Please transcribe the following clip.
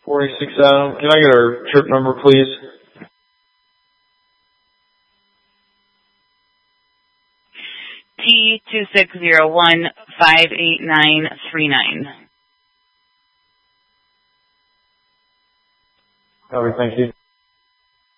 486 Adam. Can I get our trip number, please? T2601-58939. Copy, thank you.